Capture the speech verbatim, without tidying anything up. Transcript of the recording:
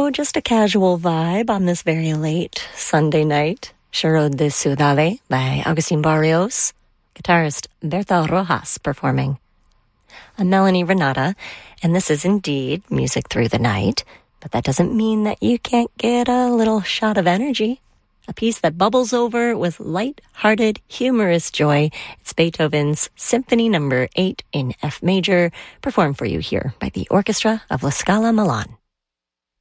So just a casual vibe on this very late Sunday night. Choro de Ciudad by Agustin Barrios. Guitarist Berta Rojas performing. I'm Melanie Renata, and this is indeed Music Through the Night. But that doesn't mean that you can't get a little shot of energy. A piece that bubbles over with light-hearted, humorous joy. It's Beethoven's Symphony Number eight in F major, performed for you here by the Orchestra of La Scala Milan.